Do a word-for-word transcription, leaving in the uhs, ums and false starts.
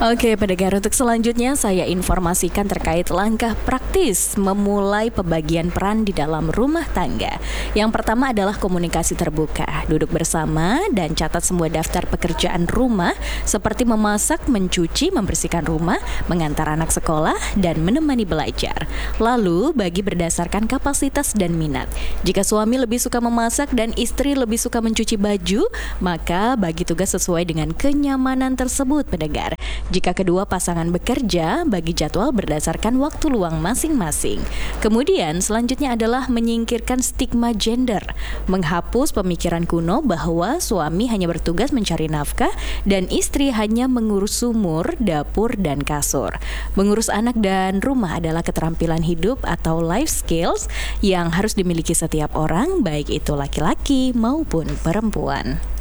Oke, pendengar, untuk selanjutnya saya informasikan terkait langkah praktis memulai pembagian peran di dalam rumah tangga. Yang pertama adalah komunikasi terbuka. Duduk bersama dan catat semua daftar pekerjaan rumah seperti memasak, mencuci, membersihkan rumah, mengantar anak sekolah, dan menemani belajar. Lalu bagi berdasarkan kapasitas dan minat. Jika suami lebih suka memasak dan istri lebih suka mencuci baju, maka bagi tugas sesuai dengan kenyamanan tersebut, pendengar. Jika kedua pasangan bekerja, bagi jadwal berdasarkan waktu luang masing-masing. Kemudian selanjutnya adalah menyingkirkan stigma gender, menghapus pemikiran kuno bahwa suami hanya bertugas mencari nafkah dan istri hanya mengurus sumur, dapur, dan kasur. Mengurus anak dan rumah adalah keterampilan hidup atau life skills yang harus dimiliki setiap orang, baik itu laki-laki maupun perempuan.